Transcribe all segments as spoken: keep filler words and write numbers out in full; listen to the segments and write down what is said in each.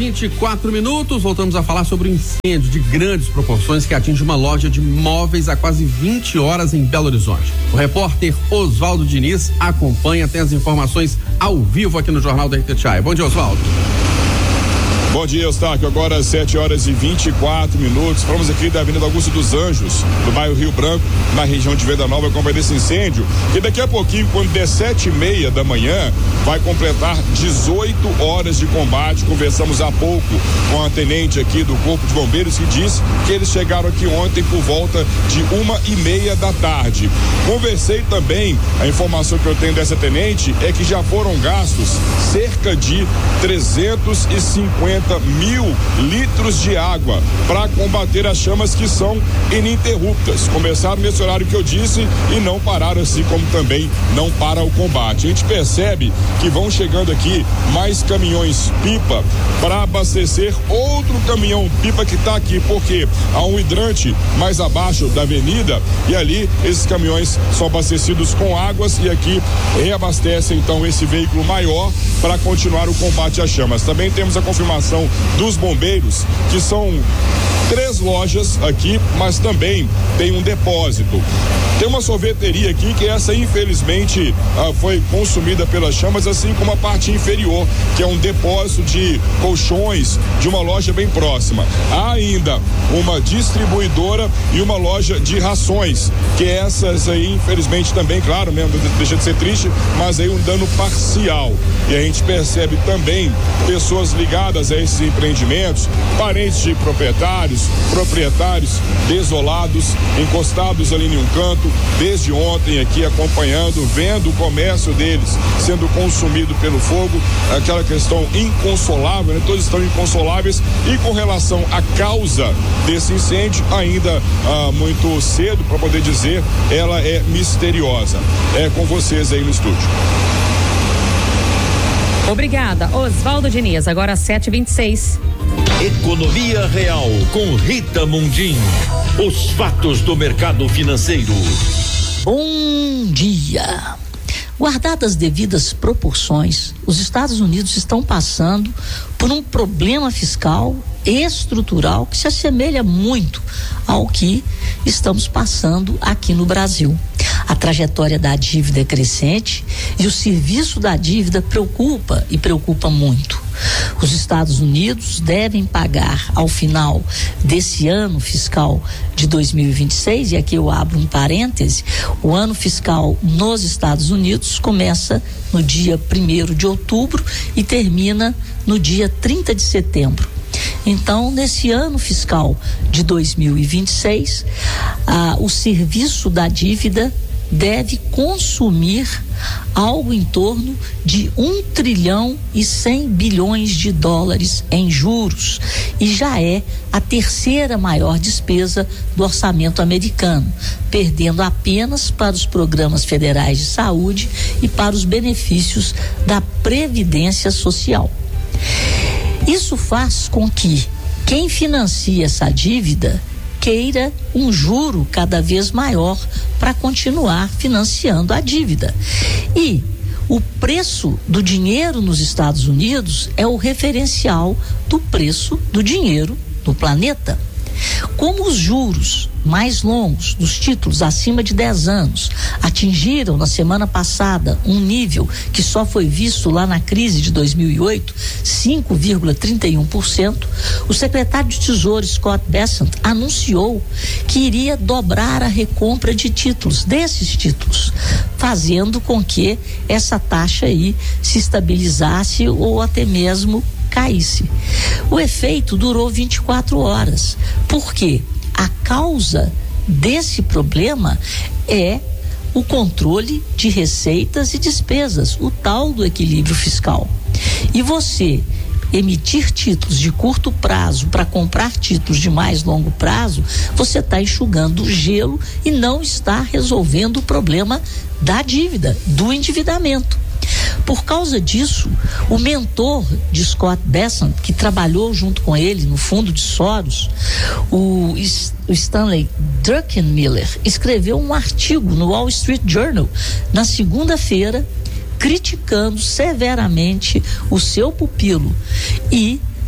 vinte e quatro minutos, voltamos a falar sobre o incêndio de grandes proporções que atinge uma loja de móveis há quase vinte horas em Belo Horizonte. O repórter Oswaldo Diniz acompanha, tem as informações ao vivo aqui no Jornal da Itatiaia. Bom dia, Oswaldo. Bom dia, Eustáquio. Agora sete horas e vinte e quatro minutos. Falamos aqui da Avenida Augusto dos Anjos, do bairro Rio Branco, na região de Venda Nova, acompanhando esse incêndio. E daqui a pouquinho, quando der sete e meia da manhã, vai completar dezoito horas de combate. Conversamos há pouco com a tenente aqui do Corpo de Bombeiros, que disse que eles chegaram aqui ontem por volta de uma e meia da tarde. Conversei também, a informação que eu tenho dessa tenente é que já foram gastos cerca de trezentos e cinquenta mil litros de água para combater as chamas que são ininterruptas. Começaram nesse horário que eu disse e não pararam, assim como também não para o combate. A gente percebe que vão chegando aqui mais caminhões pipa para abastecer outro caminhão pipa que está aqui, porque há um hidrante mais abaixo da avenida e ali esses caminhões são abastecidos com águas e aqui reabastecem então esse veículo maior para continuar o combate às chamas. Também temos a confirmação dos bombeiros, que são três lojas aqui, mas também tem um depósito. Tem uma sorveteria aqui que essa infelizmente ah, foi consumida pelas chamas, assim como a parte inferior, que é um depósito de colchões de uma loja bem próxima. Há ainda uma distribuidora e uma loja de rações, que essas aí infelizmente também, claro, mesmo deixa de ser triste, mas aí um dano parcial. E a gente percebe também pessoas ligadas a esses empreendimentos, parentes de proprietários, proprietários desolados, encostados ali em um canto, desde ontem aqui acompanhando, vendo o comércio deles sendo consumido pelo fogo, aquela questão inconsolável, né? Todos estão inconsoláveis. E com relação à causa desse incêndio, ainda ah, muito cedo para poder dizer, ela é misteriosa. É com vocês aí no estúdio. Obrigada, Oswaldo Diniz. Agora sete e vinte e seis. Economia Real com Rita Mundim. Os fatos do mercado financeiro. Bom dia. Guardadas as devidas proporções, os Estados Unidos estão passando por um problema fiscal estrutural que se assemelha muito ao que estamos passando aqui no Brasil. A trajetória da dívida é crescente e o serviço da dívida preocupa e preocupa muito. Os Estados Unidos devem pagar ao final desse ano fiscal de dois mil e vinte e seis, e aqui eu abro um parêntese, o ano fiscal nos Estados Unidos começa no dia primeiro de outubro e termina no dia trinta de setembro. Então, nesse ano fiscal de dois mil e vinte e seis, ah, o serviço da dívida deve consumir algo em torno de um trilhão e cem bilhões de dólares em juros, e já é a terceira maior despesa do orçamento americano, perdendo apenas para os programas federais de saúde e para os benefícios da Previdência Social. Isso faz com que quem financia essa dívida queira um juro cada vez maior para continuar financiando a dívida. E o preço do dinheiro nos Estados Unidos é o referencial do preço do dinheiro no planeta. Como os juros mais longos dos títulos acima de dez anos atingiram na semana passada um nível que só foi visto lá na crise de dois mil e oito, cinco vírgula trinta e um por cento, o secretário de Tesouro Scott Bessent anunciou que iria dobrar a recompra de títulos, desses títulos, fazendo com que essa taxa aí se estabilizasse ou até mesmo caísse. O efeito durou vinte e quatro horas. Por quê? A causa desse problema é o controle de receitas e despesas, o tal do equilíbrio fiscal. E você emitir títulos de curto prazo para comprar títulos de mais longo prazo, você está enxugando o gelo e não está resolvendo o problema da dívida, do endividamento. Por causa disso, o mentor de Scott Bessent, que trabalhou junto com ele no fundo de Soros, o, o Stanley Druckenmiller, escreveu um artigo no Wall Street Journal na segunda-feira, criticando severamente o seu pupilo e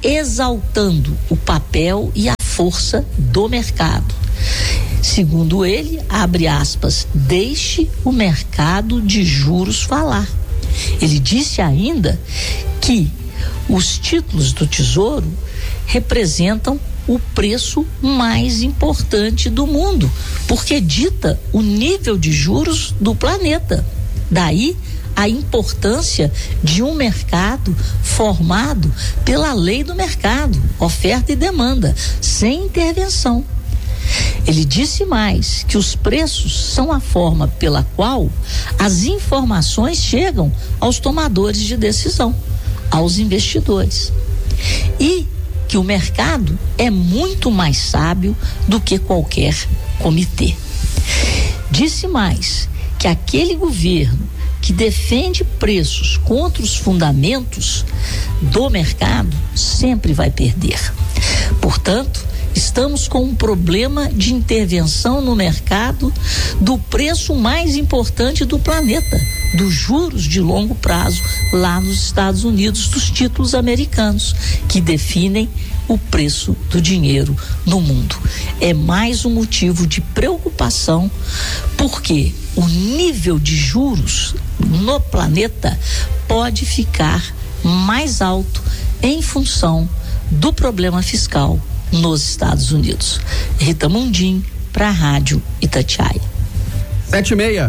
exaltando o papel e a força do mercado. Segundo ele, abre aspas, deixe o mercado de juros falar. Ele disse ainda que os títulos do Tesouro representam o preço mais importante do mundo, porque dita o nível de juros do planeta. Daí a importância de um mercado formado pela lei do mercado, oferta e demanda, sem intervenção. Ele disse mais que os preços são a forma pela qual as informações chegam aos tomadores de decisão, aos investidores. E que o mercado é muito mais sábio do que qualquer comitê. Disse mais que aquele governo que defende preços contra os fundamentos do mercado sempre vai perder. Portanto, estamos com um problema de intervenção no mercado do preço mais importante do planeta, dos juros de longo prazo lá nos Estados Unidos, dos títulos americanos, que definem o preço do dinheiro no mundo. É mais um motivo de preocupação, porque o nível de juros no planeta pode ficar mais alto em função do problema fiscal nos Estados Unidos. Rita Mundim, para a Rádio Itatiaia. Sete e meia.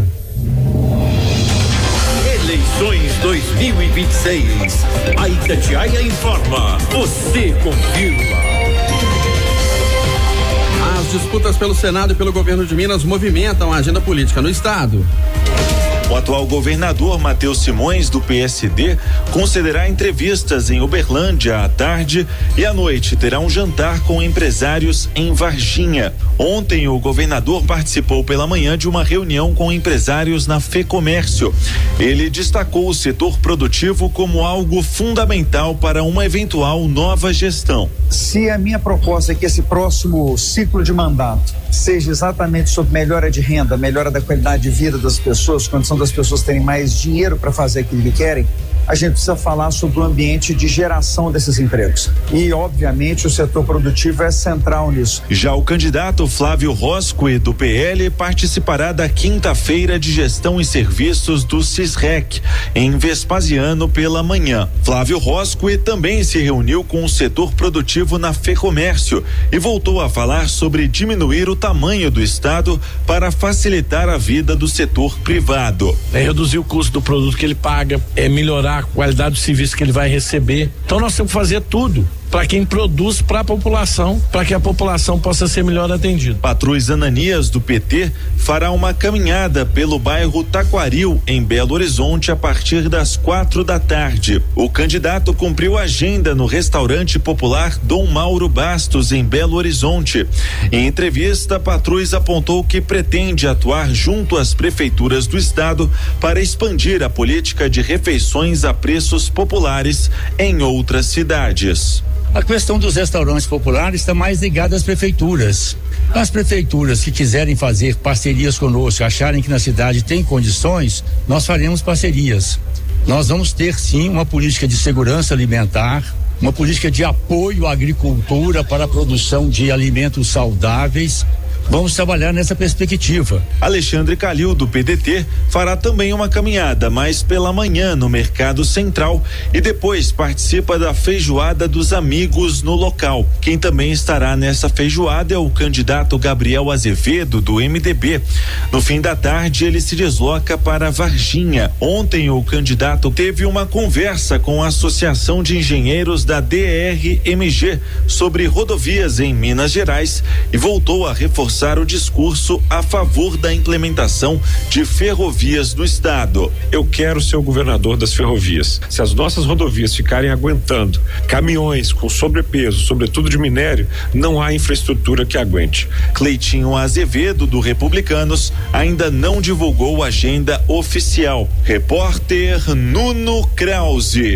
Eleições dois mil e vinte e seis. A Itatiaia informa. Você confirma. As disputas pelo Senado e pelo governo de Minas movimentam a agenda política no estado. O atual governador Matheus Simões, do P S D, concederá entrevistas em Uberlândia à tarde e à noite terá um jantar com empresários em Varginha. Ontem, o governador participou pela manhã de uma reunião com empresários na FEComércio. Ele destacou o setor produtivo como algo fundamental para uma eventual nova gestão. Se a minha proposta é que esse próximo ciclo de mandato seja exatamente sobre melhora de renda, melhora da qualidade de vida das pessoas, condição das pessoas terem mais dinheiro para fazer aquilo que querem, a gente precisa falar sobre o ambiente de geração desses empregos. E, obviamente, o setor produtivo é central nisso. Já o candidato Flávio Rosque, do P L, participará da quinta-feira de gestão e serviços do Cisrec, em Vespasiano, pela manhã. Flávio Rosque também se reuniu com o setor produtivo na FEComércio e voltou a falar sobre diminuir o tamanho do Estado para facilitar a vida do setor privado. É reduzir o custo do produto que ele paga, é melhorar a qualidade do serviço que ele vai receber. Então nós temos que fazer tudo para quem produz para a população, para que a população possa ser melhor atendida. Patrus Ananias, do P T, fará uma caminhada pelo bairro Taquaril, em Belo Horizonte, a partir das quatro da tarde. O candidato cumpriu agenda no restaurante popular Dom Mauro Bastos, em Belo Horizonte. Em entrevista, Patrus apontou que pretende atuar junto às prefeituras do estado para expandir a política de refeições a preços populares em outras cidades. A questão dos restaurantes populares está mais ligada às prefeituras. As prefeituras que quiserem fazer parcerias conosco, acharem que na cidade tem condições, nós faremos parcerias. Nós vamos ter sim uma política de segurança alimentar, uma política de apoio à agricultura para a produção de alimentos saudáveis. Vamos trabalhar nessa perspectiva. Alexandre Calil, do P D T, fará também uma caminhada, mas pela manhã no Mercado Central, e depois participa da feijoada dos amigos no local. Quem também estará nessa feijoada é o candidato Gabriel Azevedo, do M D B. No fim da tarde, ele se desloca para Varginha. Ontem, o candidato teve uma conversa com a Associação de Engenheiros da D R M G sobre rodovias em Minas Gerais e voltou a reforçar o discurso a favor da implementação de ferrovias no estado. Eu quero ser o governador das ferrovias. Se as nossas rodovias ficarem aguentando caminhões com sobrepeso, sobretudo de minério, não há infraestrutura que aguente. Cleitinho Azevedo, do Republicanos, ainda não divulgou a agenda oficial. Repórter Nuno Krause.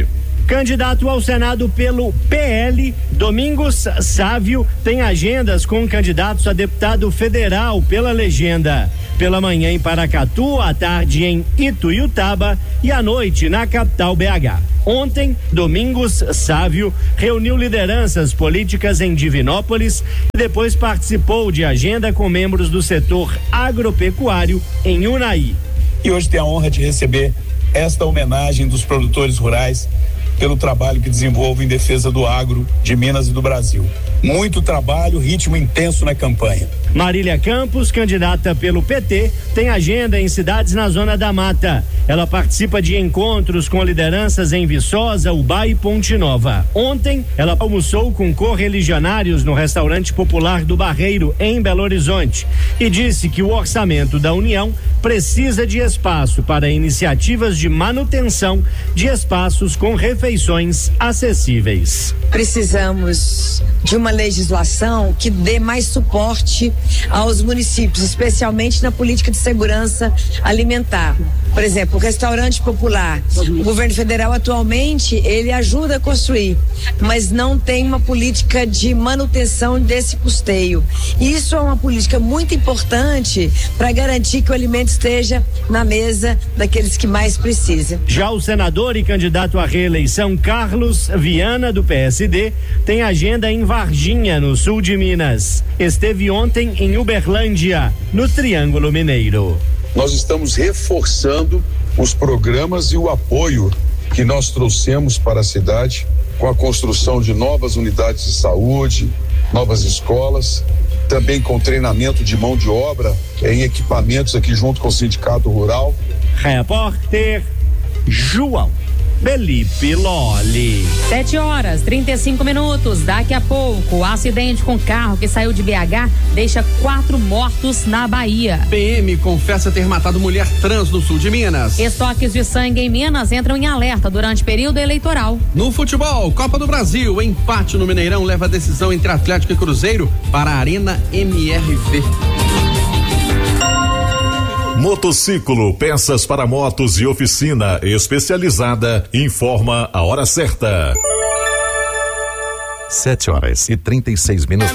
Candidato ao Senado pelo P L, Domingos Sávio tem agendas com candidatos a deputado federal pela legenda. Pela manhã em Paracatu, à tarde em Ituiutaba e à noite na capital B H. Ontem, Domingos Sávio reuniu lideranças políticas em Divinópolis e depois participou de agenda com membros do setor agropecuário em Unai. E hoje tem a honra de receber esta homenagem dos produtores rurais pelo trabalho que desenvolvem em defesa do agro de Minas e do Brasil. Muito trabalho, ritmo intenso na campanha. Marília Campos, candidata pelo P T, tem agenda em cidades na Zona da Mata. Ela participa de encontros com lideranças em Viçosa, Ubá e Ponte Nova. Ontem, ela almoçou com correligionários no restaurante popular do Barreiro, em Belo Horizonte, e disse que o orçamento da União precisa de espaço para iniciativas de manutenção de espaços com refeições acessíveis. Precisamos de uma legislação que dê mais suporte aos municípios, especialmente na política de segurança alimentar. Por exemplo, o restaurante popular, o governo federal atualmente, ele ajuda a construir, mas não tem uma política de manutenção desse custeio. Isso é uma política muito importante para garantir que o alimento esteja na mesa daqueles que mais precisam. Já o senador e candidato à reeleição Carlos Viana, do P S D, tem agenda em Varginha, no sul de Minas. Esteve ontem em Uberlândia, no Triângulo Mineiro. Nós estamos reforçando os programas e o apoio que nós trouxemos para a cidade, com a construção de novas unidades de saúde, novas escolas, também com treinamento de mão de obra em equipamentos aqui junto com o Sindicato Rural. Repórter João Felipe Lolli. Sete horas, trinta e cinco minutos. Daqui a pouco, o acidente com carro que saiu de B H deixa quatro mortos na Bahia. P M confessa ter matado mulher trans no sul de Minas. Estoques de sangue em Minas entram em alerta durante período eleitoral. No futebol, Copa do Brasil, empate no Mineirão leva a decisão entre Atlético e Cruzeiro para a Arena M R V. Motociclo, peças para motos e oficina especializada, informa a hora certa. Sete horas e trinta e seis minutos.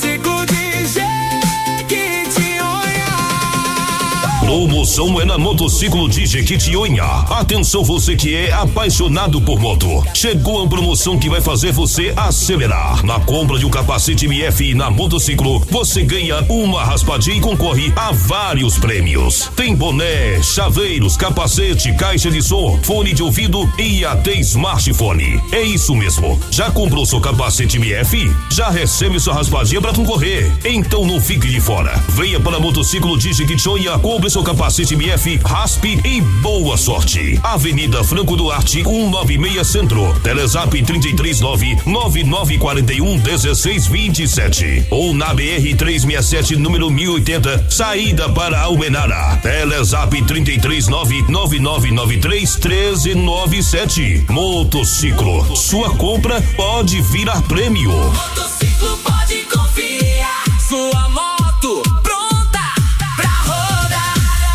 Promoção é na Motociclo de Jequitinhonha. Atenção você que é apaixonado por moto. Chegou a promoção que vai fazer você acelerar. Na compra de um capacete M F na Motociclo, você ganha uma raspadinha e concorre a vários prêmios. Tem boné, chaveiros, capacete, caixa de som, fone de ouvido e até smartphone. É isso mesmo. Já comprou seu capacete M F? Já recebe sua raspadinha para concorrer. Então não fique de fora. Venha para a Motociclo de Jequitinhonha, compre seu capacete M F, raspe e boa sorte. Avenida Franco Duarte, cento e noventa e seis Centro. Telezap trinta e três nove nove nove quatro um um seis dois sete. Ou na B R trezentos e sessenta e sete, número mil e oitenta, saída para Almenara. Telezap trinta e três nove nove nove nove três um três nove sete. Motociclo, sua compra pode virar prêmio. Motociclo pode confiar. Sua moto pronta pra rodar.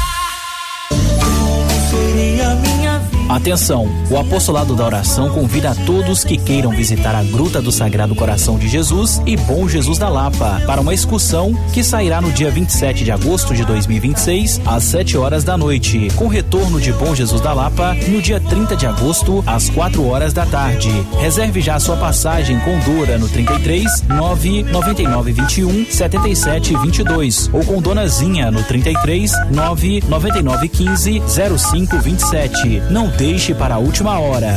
Seria minha vida. Atenção, o Apostolado da Oração convida a todos que queiram visitar a Gruta do Sagrado Coração de Jesus e Bom Jesus da Lapa para uma excursão que sairá no dia vinte e sete de agosto de dois mil e vinte e seis às sete horas da noite, com retorno de Bom Jesus da Lapa no dia trinta de agosto às quatro horas da tarde. Reserve já sua passagem com Dora no trinta e três nove nove nove vinte e um setenta e sete vinte e dois ou com Dona Zinha no trinta e três nove nove nove quinze zero cinco vinte e sete. Não deixe para a última hora.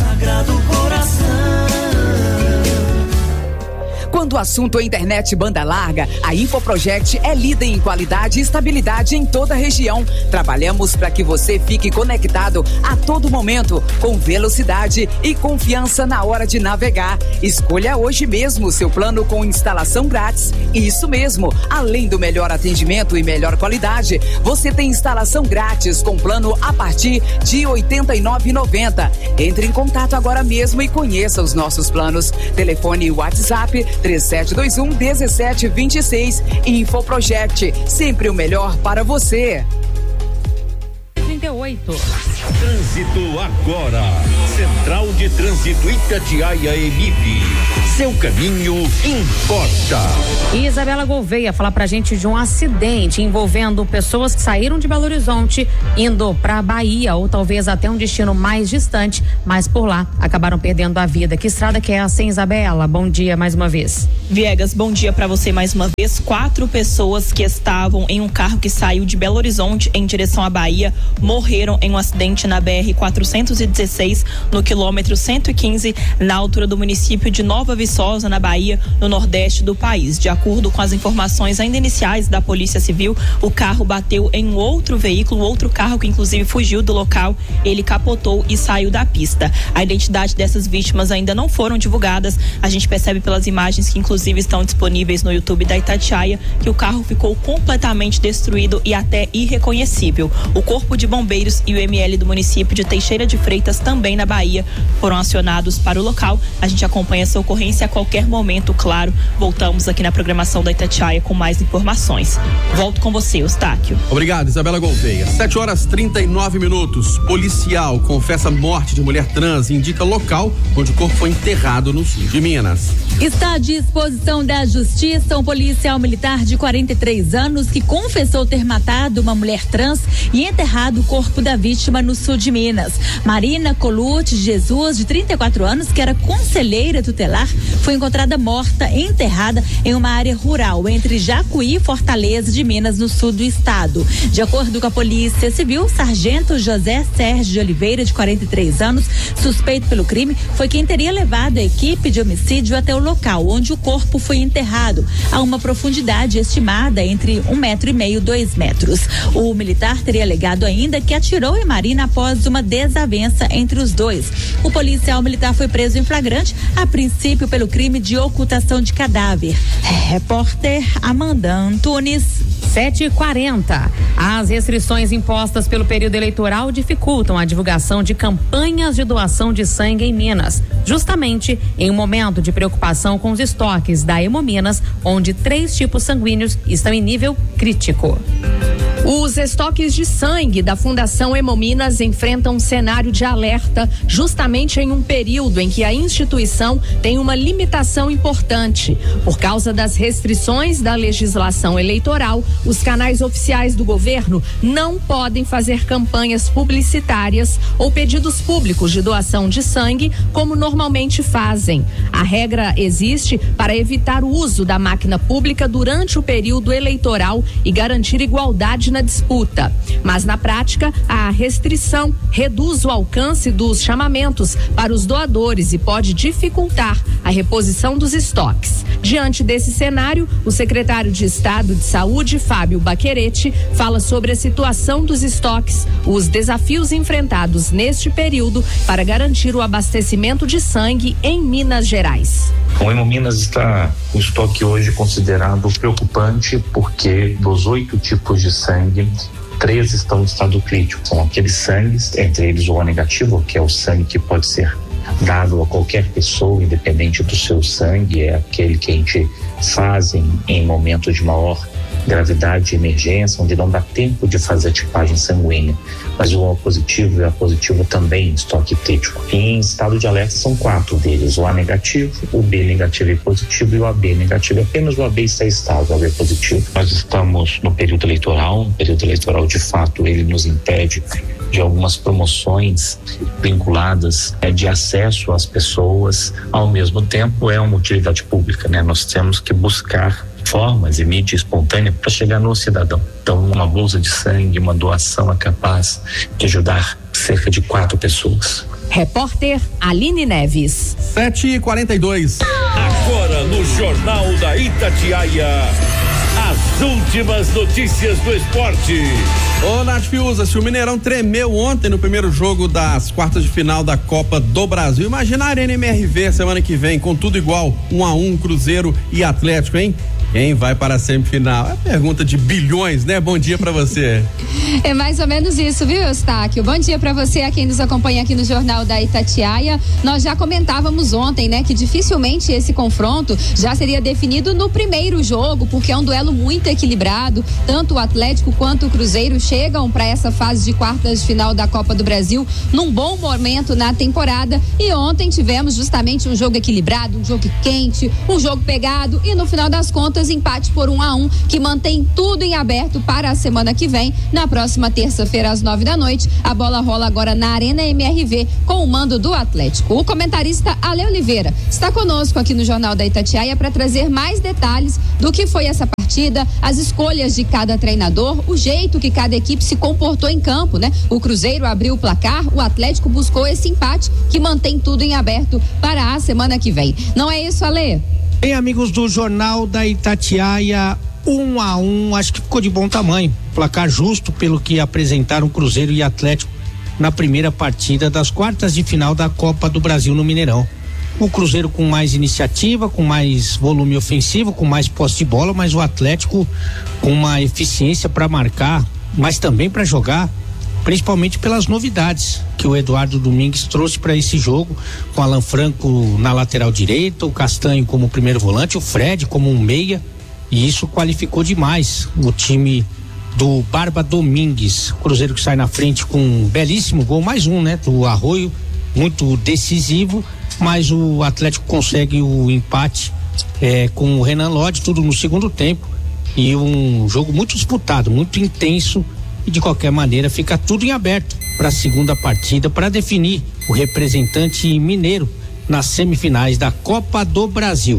Quando o assunto é internet banda larga, a InfoProject é líder em qualidade e estabilidade em toda a região. Trabalhamos para que você fique conectado a todo momento, com velocidade e confiança na hora de navegar. Escolha hoje mesmo o seu plano com instalação grátis. Isso mesmo, além do melhor atendimento e melhor qualidade, você tem instalação grátis com plano a partir de oitenta e nove reais e noventa centavos. Entre em contato agora mesmo e conheça os nossos planos. Telefone e WhatsApp três sete dois um um sete dois seis. InfoProject, sempre o melhor para você. trinta e oito. oito. Trânsito agora. Central de Trânsito Itatiaia Emip. Seu caminho importa. E Isabela Gouveia fala pra gente de um acidente envolvendo pessoas que saíram de Belo Horizonte indo pra Bahia ou talvez até um destino mais distante, mas por lá acabaram perdendo a vida. Que estrada que é essa, hein, Isabela? Bom dia mais uma vez. Viegas, bom dia pra você mais uma vez. Quatro pessoas que estavam em um carro que saiu de Belo Horizonte em direção à Bahia morreram em um acidente na B R quatrocentos e dezesseis, no quilômetro cento e quinze, na altura do município de Nova Viçosa, na Bahia, no nordeste do país. De acordo com as informações ainda iniciais da Polícia Civil, o carro bateu em um outro veículo, outro carro que inclusive fugiu do local. Ele capotou e saiu da pista. A identidade dessas vítimas ainda não foram divulgadas. A gente percebe pelas imagens que inclusive estão disponíveis no YouTube da Itatiaia que o carro ficou completamente destruído e até irreconhecível. O Corpo de Bombeiros e o M L do município de Teixeira de Freitas, também na Bahia, foram acionados para o local. A gente acompanha essa ocorrência a qualquer momento, claro. Voltamos aqui na programação da Itatiaia com mais informações. Volto com você, Eustáquio. Obrigado, Isabela Gouveia. sete horas trinta e nove minutos. Policial confessa morte de mulher trans e indica local onde o corpo foi enterrado no sul de Minas. Está à disposição da Justiça um policial militar de quarenta e três anos que confessou ter matado uma mulher trans e enterrado o corpo da vítima no sul de Minas. Marina Colute Jesus, de trinta e quatro anos, que era conselheira tutelar, foi encontrada morta, enterrada em uma área rural entre Jacuí e Fortaleza de Minas, no sul do estado. De acordo com a Polícia Civil, o sargento José Sérgio de Oliveira, de quarenta e três anos, suspeito pelo crime, foi quem teria levado a equipe de homicídio até o local onde o corpo foi enterrado, a uma profundidade estimada entre um metro e meio, dois metros. O militar teria alegado ainda que atirou em Marina após uma desavença entre os dois. O policial militar foi preso em flagrante, a princípio pelo crime de ocultação de cadáver. Repórter Amanda Antunes. sete e quarenta. As restrições impostas pelo período eleitoral dificultam a divulgação de campanhas de doação de sangue em Minas, justamente em um momento de preocupação com os estoques da Hemominas, onde três tipos sanguíneos estão em nível crítico. Os estoques de sangue da Fundação Hemominas enfrentam um cenário de alerta justamente em um período em que a instituição tem uma limitação importante. Por causa das restrições da legislação eleitoral, os canais oficiais do governo não podem fazer campanhas publicitárias ou pedidos públicos de doação de sangue como normalmente fazem. A regra existe para evitar o uso da máquina pública durante o período eleitoral e garantir igualdade na disputa. Mas na prática, a restrição reduz o alcance dos chamamentos para os doadores e pode dificultar a reposição dos estoques. Diante desse cenário, o secretário de Estado de Saúde, Fábio Baquerete, fala sobre a situação dos estoques, os desafios enfrentados neste período para garantir o abastecimento de sangue em Minas Gerais. O Hemominas está com estoque hoje considerado preocupante porque dos oito tipos de sangue, três estão em estado crítico. São aqueles sangues, entre eles o O negativo, que é o sangue que pode ser dado a qualquer pessoa, independente do seu sangue, é aquele que a gente faz em, em momentos de maior gravidade e emergência, onde não dá tempo de fazer a tipagem sanguínea. Mas o O positivo e o A positivo também em estoque crítico. E em estado de alerta são quatro deles: o A negativo, o B negativo e positivo e o A B negativo. Apenas o A B está estável, o A B positivo. Nós estamos no período eleitoral, um período eleitoral de fato ele nos impede de algumas promoções vinculadas é, de acesso às pessoas. Ao mesmo tempo é uma utilidade pública, né? Nós temos que buscar formas e mídia espontânea para chegar no cidadão. Então, uma bolsa de sangue, uma doação é capaz de ajudar cerca de quatro pessoas. Repórter Aline Neves. sete e quarenta e dois. Agora no Jornal da Itatiaia, as últimas notícias do esporte. Ô, Nath Fiuza, se o Mineirão tremeu ontem no primeiro jogo das quartas de final da Copa do Brasil, imagina a Arena M R V semana que vem, com tudo igual, um a um, Cruzeiro e Atlético, hein? Quem vai para a semifinal? É pergunta de bilhões, né? Bom dia para você. É mais ou menos isso, viu, Eustáquio? Bom dia para você, a quem nos acompanha aqui no Jornal da Itatiaia. Nós já comentávamos ontem, né, que dificilmente esse confronto já seria definido no primeiro jogo, porque é um duelo muito equilibrado. Tanto o Atlético quanto o Cruzeiro chegam para essa fase de quartas de final da Copa do Brasil num bom momento na temporada. E ontem tivemos justamente um jogo equilibrado, um jogo quente, um jogo pegado e no final das contas empate por um a um, que mantém tudo em aberto para a semana que vem. Na próxima terça-feira às nove da noite, a bola rola agora na Arena M R V com o mando do Atlético. O comentarista Ale Oliveira está conosco aqui no Jornal da Itatiaia para trazer mais detalhes do que foi essa partida, as escolhas de cada treinador, o jeito que cada equipe se comportou em campo, né? O Cruzeiro abriu o placar, o Atlético buscou esse empate que mantém tudo em aberto para a semana que vem. Não é isso, Ale? Bem, amigos do Jornal da Itatiaia, um a um, acho que ficou de bom tamanho. Placar justo pelo que apresentaram Cruzeiro e Atlético na primeira partida das quartas de final da Copa do Brasil no Mineirão. O Cruzeiro com mais iniciativa, com mais volume ofensivo, com mais posse de bola, mas o Atlético com uma eficiência para marcar, mas também para jogar, principalmente pelas novidades que o Eduardo Domingues trouxe para esse jogo, com Alan Franco na lateral direita, o Castanho como primeiro volante, o Fred como um meia, e isso qualificou demais o time do Barba Domingues. O Cruzeiro que sai na frente com um belíssimo gol, mais um, né, do Arroio, muito decisivo, mas o Atlético consegue o empate é, com o Renan Lodge, tudo no segundo tempo, e um jogo muito disputado, muito intenso. E de qualquer maneira fica tudo em aberto para a segunda partida para definir o representante mineiro nas semifinais da Copa do Brasil.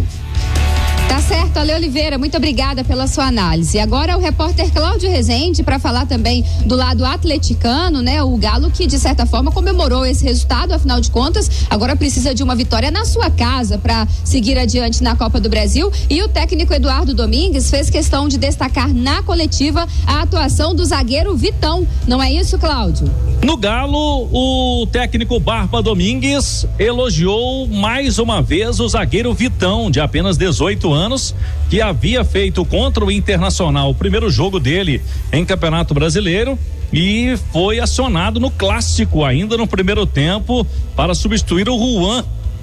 Tá certo, Ale Oliveira, muito obrigada pela sua análise. Agora o repórter Cláudio Rezende para falar também do lado atleticano, né? O Galo que de certa forma comemorou esse resultado, afinal de contas, agora precisa de uma vitória na sua casa para seguir adiante na Copa do Brasil, e o técnico Eduardo Domingues fez questão de destacar na coletiva a atuação do zagueiro Vitão. Não é isso, Cláudio? No Galo, o técnico Barba Domingues elogiou mais uma vez o zagueiro Vitão, de apenas dezoito anos, que havia feito contra o Internacional o primeiro jogo dele em Campeonato Brasileiro e foi acionado no clássico ainda no primeiro tempo para substituir o Juan.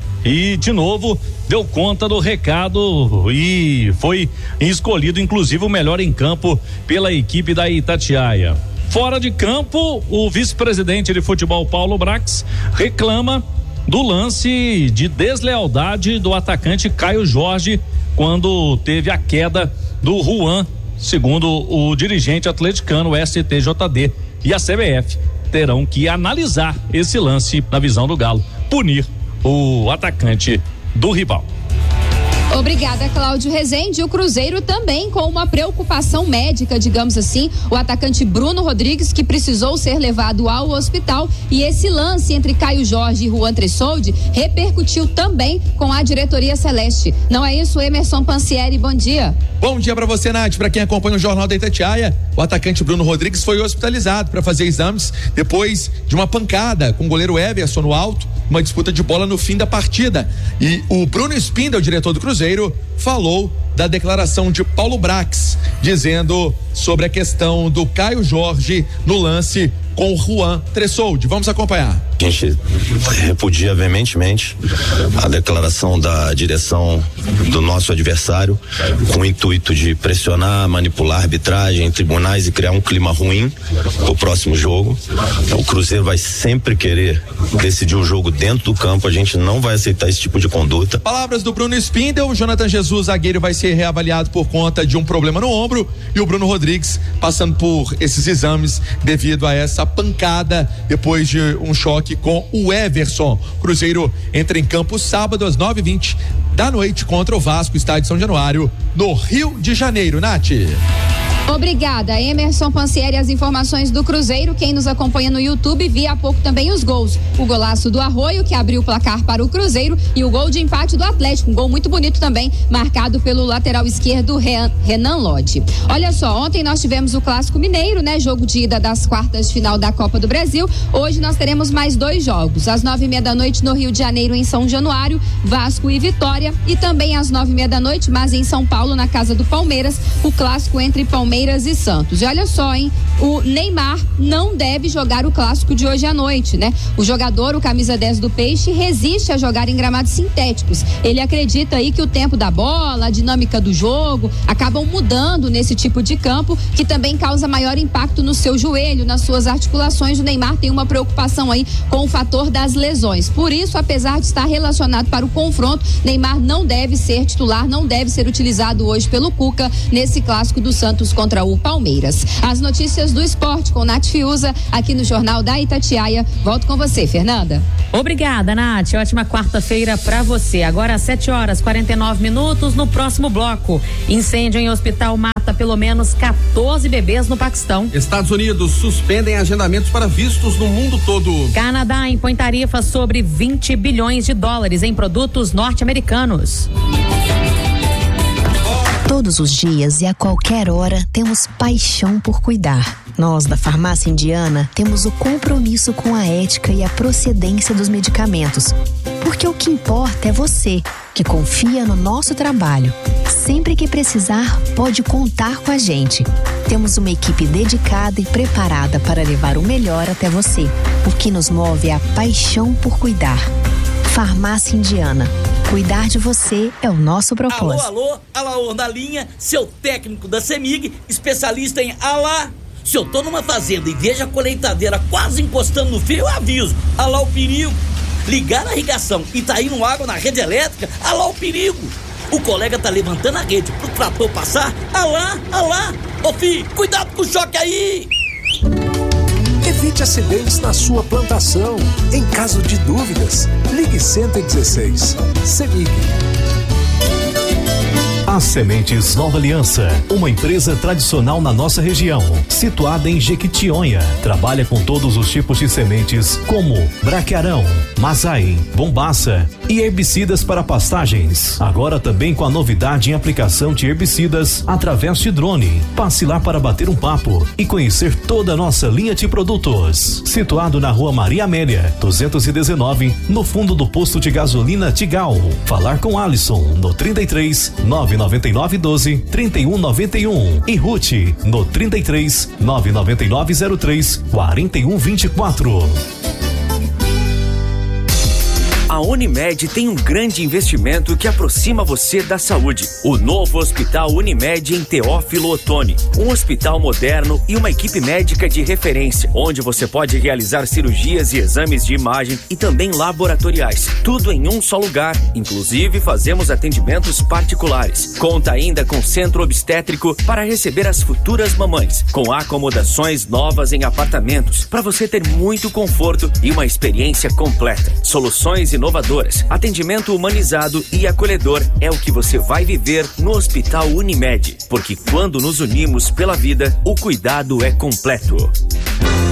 E de novo deu conta do recado e foi escolhido inclusive o melhor em campo pela equipe da Itatiaia. Fora de campo, o vice-presidente de futebol Paulo Brax reclama do lance de deslealdade do atacante Caio Jorge quando teve a queda do Juan, segundo o dirigente atleticano, o S T J D e a C B F terão que analisar esse lance na visão do Galo, punir o atacante do rival. Obrigada, Cláudio Rezende. O Cruzeiro também com uma preocupação médica, digamos assim, o atacante Bruno Rodrigues, que precisou ser levado ao hospital, e esse lance entre Caio Jorge e Juan Tressoldi repercutiu também com a diretoria celeste. Não é isso, Emerson Pansieri? Bom dia. Bom dia para você, Nath. Para quem acompanha o Jornal da Itatiaia, o atacante Bruno Rodrigues foi hospitalizado para fazer exames depois de uma pancada com o goleiro Everson no alto, uma disputa de bola no fim da partida. E o Bruno Spindel, diretor do Cruzeiro, falou da declaração de Paulo Brax, dizendo sobre a questão do Caio Jorge no lance com o Juan Tressoldi. Vamos acompanhar. A gente repudia veementemente a declaração da direção do nosso adversário com o intuito de pressionar, manipular a arbitragem, tribunais e criar um clima ruim para o próximo jogo. O Cruzeiro vai sempre querer decidir o jogo dentro do campo, a gente não vai aceitar esse tipo de conduta. Palavras do Bruno Spindel. O Jonathan Jesus, zagueiro, vai ser reavaliado por conta de um problema no ombro, e o Bruno Rodrigues passando por esses exames devido a essa pancada depois de um choque com o Everson. Cruzeiro entra em campo sábado às nove e vinte da noite contra o Vasco, estádio São Januário, no Rio de Janeiro. Nath. Obrigada, Emerson Pansieri, as informações do Cruzeiro. Quem nos acompanha no YouTube via há pouco também os gols. O golaço do Arroio, que abriu o placar para o Cruzeiro, e o gol de empate do Atlético, um gol muito bonito também, marcado pelo lateral esquerdo Renan Lodge. Olha só, ontem nós tivemos o Clássico Mineiro, né? Jogo de ida das quartas de final da Copa do Brasil. Hoje nós teremos mais dois jogos. Às nove e meia da noite no Rio de Janeiro, em São Januário, Vasco e Vitória. E também às nove e meia da noite, mas em São Paulo, na casa do Palmeiras, o clássico entre Palmeiras e Santos. E olha só, hein? O Neymar não deve jogar o clássico de hoje à noite, né? O jogador, o camisa dez do Peixe, resiste a jogar em gramados sintéticos. Ele acredita aí que o tempo da bola, a dinâmica do jogo, acabam mudando nesse tipo de campo, que também causa maior impacto no seu joelho, nas suas articulações. O Neymar tem uma preocupação aí com o fator das lesões. Por isso, apesar de estar relacionado para o confronto, Neymar não deve ser titular, não deve ser utilizado hoje pelo Cuca nesse clássico do Santos contra o Palmeiras. As notícias do esporte com Nath Fiuza, aqui no Jornal da Itatiaia. Volto com você, Fernanda. Obrigada, Nath. Ótima quarta-feira para você. Agora às sete horas e quarenta e nove minutos, no próximo bloco. Incêndio em hospital mata pelo menos quatorze bebês no Paquistão. Estados Unidos suspendem agendamentos para vistos no mundo todo. Canadá impõe tarifas sobre vinte bilhões de dólares em produtos norte-americanos. Todos os dias e a qualquer hora temos paixão por cuidar. Nós, da Farmácia Indiana, temos o compromisso com a ética e a procedência dos medicamentos. Porque o que importa é você, que confia no nosso trabalho. Sempre que precisar, pode contar com a gente. Temos uma equipe dedicada e preparada para levar o melhor até você. O que nos move é a paixão por cuidar. Farmácia Indiana. Cuidar de você é o nosso propósito. Alô, alô, alô, na linha, seu técnico da CEMIG, especialista em alá. Se eu tô numa fazenda e vejo a colheitadeira quase encostando no fio, eu aviso. Alá o perigo. Ligar a irrigação e tá indo água na rede elétrica, alá o perigo. O colega tá levantando a rede pro trator passar, alá, alá. Ô filho, cuidado com o choque aí. Evite acidentes na sua plantação. Em caso de dúvidas, ligue cento e dezesseis. CEMIG. As Sementes Nova Aliança, uma empresa tradicional na nossa região, situada em Jequitinhonha, trabalha com todos os tipos de sementes como braquiarão, mazai, bombaça e herbicidas para pastagens. Agora também com a novidade em aplicação de herbicidas através de drone. Passe lá para bater um papo e conhecer toda a nossa linha de produtos. Situado na Rua Maria Amélia, duzentos e dezenove, no fundo do posto de gasolina Tigal. Falar com Alisson no trinta e três, nove nove nove doze, trinta e um noventa e um e Ruth no trinta e três, nove nove nove zero três, quarenta e um vinte e quatro. A Unimed tem um grande investimento que aproxima você da saúde. O novo Hospital Unimed em Teófilo Otoni. Um hospital moderno e uma equipe médica de referência, onde você pode realizar cirurgias e exames de imagem e também laboratoriais. Tudo em um só lugar. Inclusive, fazemos atendimentos particulares. Conta ainda com centro obstétrico para receber as futuras mamães, com acomodações novas em apartamentos, para você ter muito conforto e uma experiência completa. Soluções inovadoras, atendimento humanizado e acolhedor é o que você vai viver no Hospital Unimed, porque quando nos unimos pela vida, o cuidado é completo.